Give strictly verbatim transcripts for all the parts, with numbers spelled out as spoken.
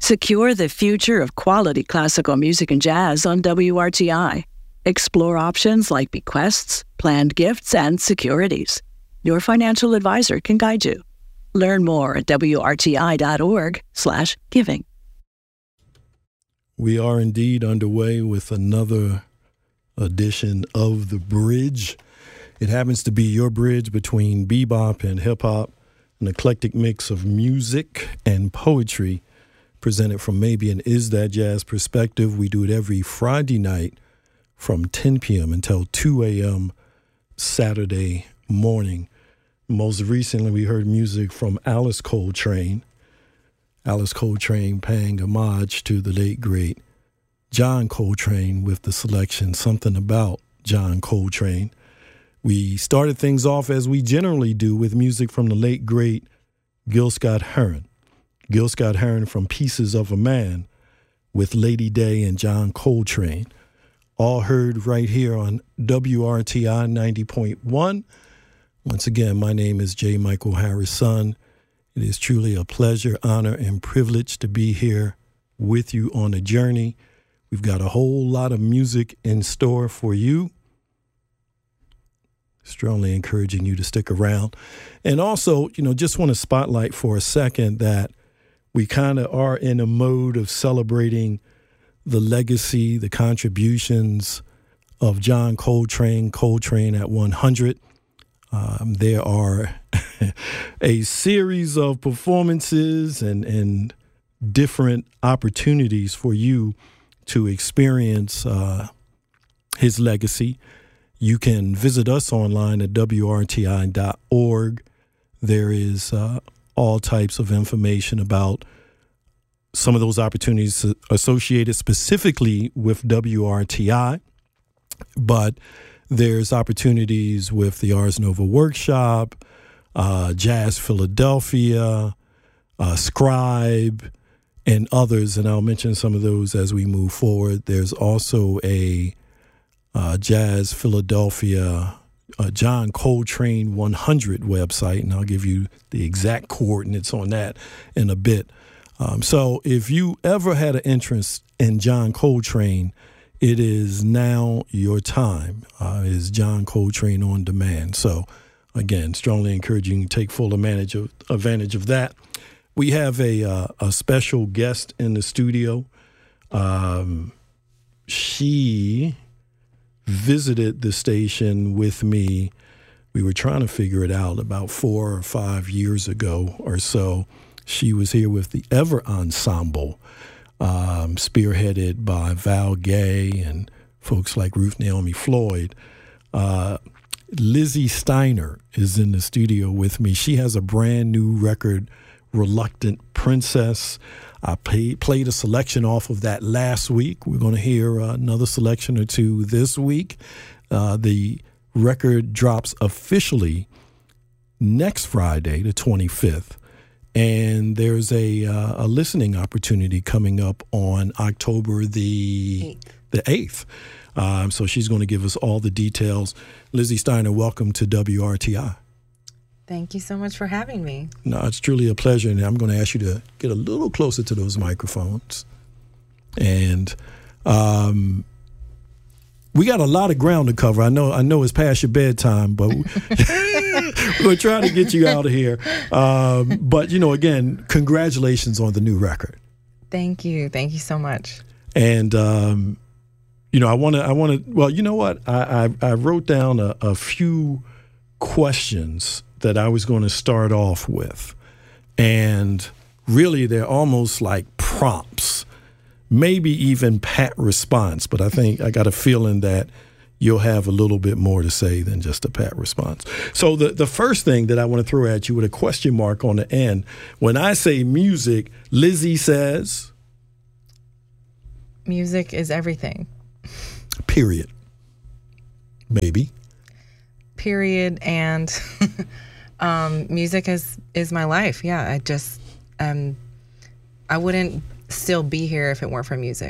Secure the future of quality classical music and jazz on W R T I. Explore options like bequests, planned gifts, and securities. Your financial advisor can guide you. Learn more at W R T I dot org slash giving. We are indeed underway with another edition of The Bridge. It happens to be your bridge between bebop and hip-hop, an eclectic mix of music and poetry presented from maybe an Is That Jazz perspective. We do it every Friday night from ten p.m. until two a.m. Saturday morning. Most recently, we heard music from Alice Coltrane. Alice Coltrane paying homage to the late, great John Coltrane with the selection Something About John Coltrane. We started things off as we generally do with music from the late, great Gil Scott-Heron. Gil Scott-Heron from Pieces of a Man with Lady Day and John Coltrane. All heard right here on W R T I ninety point one. Once again, my name is J. Michael Harris-Son. It is truly a pleasure, honor, and privilege to be here with you on a journey. We've got a whole lot of music in store for you. Strongly encouraging you to stick around. And also, you know, just want to spotlight for a second that we kind of are in a mode of celebrating the legacy, the contributions of John Coltrane, Coltrane at one hundred. Um, there are a series of performances and, and different opportunities for you to experience uh, his legacy. You can visit us online at W R T I dot org. There is uh, all types of information about some of those opportunities associated specifically with W R T I, but there's opportunities with the Ars Nova Workshop, uh, Jazz Philadelphia, uh, Scribe, and others, and I'll mention some of those as we move forward. There's also a uh, Jazz Philadelphia uh, John Coltrane one hundred website, and I'll give you the exact coordinates on that in a bit. Um, so if you ever had an interest in John Coltrane, it is now your time. Uh, is John Coltrane on demand. So, again, strongly encouraging you to take full advantage of, advantage of that. We have a uh, a special guest in the studio. Um, she visited the station with me. We were trying to figure it out about four or five years ago or so. She was here with the Ever Ensemble, um, spearheaded by Val Gay and folks like Ruth Naomi Floyd. Uh, Lizzie Steiner is in the studio with me. She has a brand new record, Reluctant Princess. I play, played a selection off of that last week. We're going to hear uh, another selection or two this week. Uh, the record drops officially next Friday, the twenty-fifth. And there's a uh, a listening opportunity coming up on October the eighth. The eighth. Um, so she's going to give us all the details. Lizzie Steiner, welcome to W R T I. Thank you so much for having me. No, it's truly a pleasure, and I'm going to ask you to get a little closer to those microphones. And um, we got a lot of ground to cover. I know I know it's past your bedtime, but we're trying to get you out of here. Um, but, you know, again, congratulations on the new record. Thank you. Thank you so much. And, um, you know, I want to, I want to, well, you know what? I, I, I wrote down a, a few questions that I was going to start off with. And really, they're almost like prompts, maybe even pat response. But I think I got a feeling that you'll have a little bit more to say than just a pat response. So the, the first thing that I want to throw at you with a question mark on the end, when I say music, Lizzie says? Music is everything. Period. Maybe. Period. And um, music is, is my life. Yeah, I just, um, I wouldn't still be here if it weren't for music.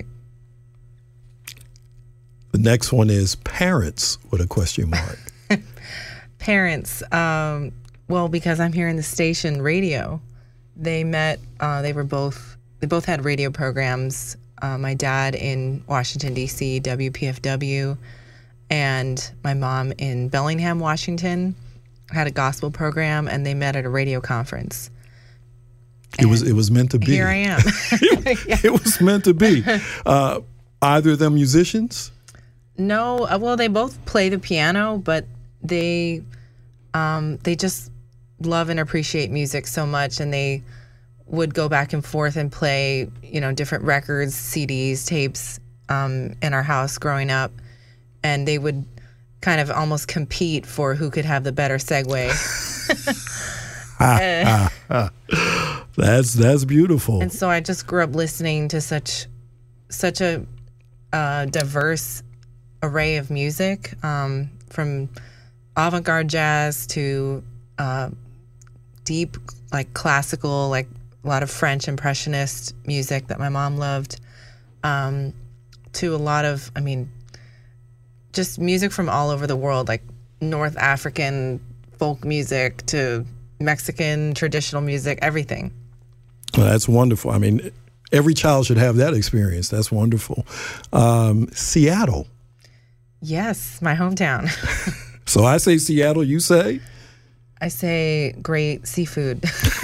The next one is parents with a question mark. Parents. Um, well, because I'm here in the station radio. They met, uh, they were both they both had radio programs. Uh, my dad in Washington, D C, W P F W, and my mom in Bellingham, Washington, had a gospel program, and they met at a radio conference. It was it was meant to be. Here I am. it, it was meant to be. Uh, either of them musicians? No. uh, Well, they both play the piano, but they um, they just love and appreciate music so much, and they would go back and forth and play, you know, different records, C Ds, tapes um, in our house growing up, and they would kind of almost compete for who could have the better Segway. uh, That's that's beautiful. And so I just grew up listening to such such a uh, diverse array of music, um, from avant-garde jazz to uh, deep, like classical, like a lot of French impressionist music that my mom loved, um, to a lot of, I mean, just music from all over the world, like North African folk music to Mexican traditional music, everything. Well, that's wonderful. I mean, every child should have that experience. That's wonderful. Um, Seattle. Yes, my hometown. So I say Seattle, you say? I say great seafood.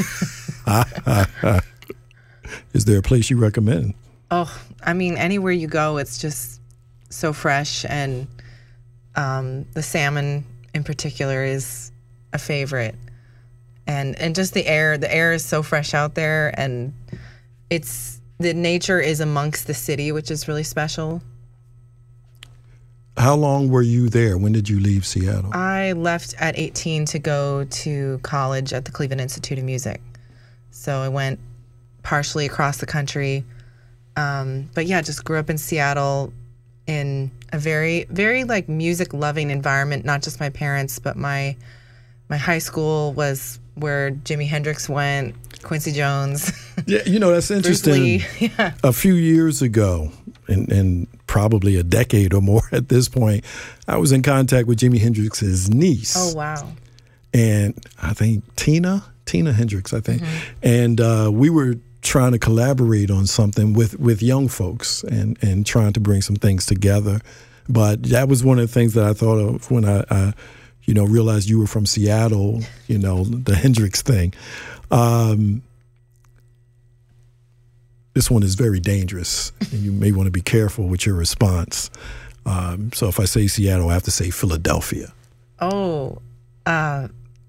Is there a place you recommend? Oh, I mean, anywhere you go, it's just so fresh. And um, the salmon in particular is a favorite. And and just the air, the air is so fresh out there, and it's the nature is amongst the city, which is really special. How long were you there? When did you leave Seattle? I left at eighteen to go to college at the Cleveland Institute of Music. So I went partially across the country. Um, but yeah, just grew up in Seattle in a very, very like music loving environment, not just my parents, but my my high school was where Jimi Hendrix went, Quincy Jones. Yeah, you know, that's interesting. Yeah. A few years ago, and, and probably a decade or more at this point, I was in contact with Jimi Hendrix's niece. Oh, wow. And I think Tina, Tina Hendrix, I think. Mm-hmm. And uh, we were trying to collaborate on something with, with young folks and, and trying to bring some things together. But that was one of the things that I thought of when I, I you know, realized you were from Seattle, you know, the Hendrix thing. Um, this one is very dangerous, and you may want to be careful with your response. Um, so if I say Seattle, I have to say Philadelphia. Oh, uh,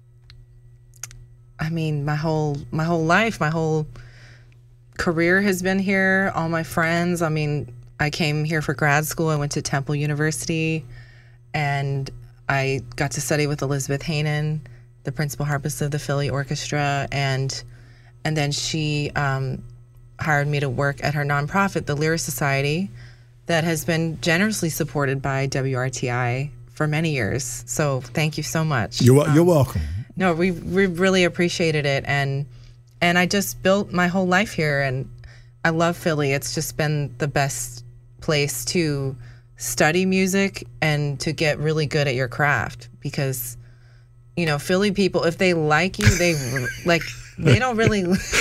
I mean, my whole my whole life, my whole career has been here. All my friends. I mean, I came here for grad school. I went to Temple University, and I got to study with Elizabeth Hanen, the principal harpist of the Philly Orchestra, and and then she um, hired me to work at her nonprofit, the Lyric Society, that has been generously supported by W R T I for many years. So thank you so much. You're um, you're welcome. No, we we really appreciated it, and and I just built my whole life here, and I love Philly. It's just been the best place to study music and to get really good at your craft, because you know, Philly people, if they like you, they like they don't really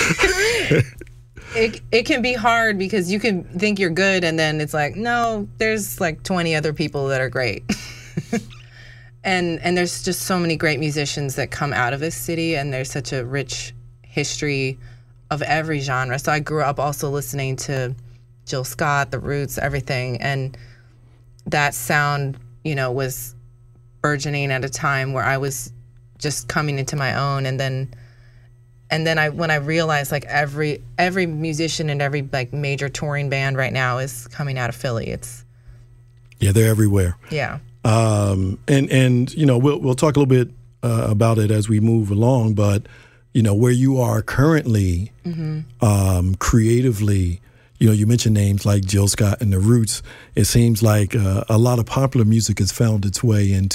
it it can be hard because you can think you're good and then it's like, no, there's like twenty other people that are great. and and there's just so many great musicians that come out of this city, and there's such a rich history of every genre. So I grew up also listening to Jill Scott, The Roots, everything, and that sound, you know, was burgeoning at a time where I was just coming into my own. And then and then I when I realized like every every musician and every like major touring band right now is coming out of Philly. It's yeah, they're everywhere. Yeah. Um, and and you know, we'll we'll talk a little bit uh, about it as we move along, but you know, where you are currently, mm-hmm. um, creatively, you know, you mentioned names like Jill Scott and The Roots. It seems like uh, a lot of popular music has found its way into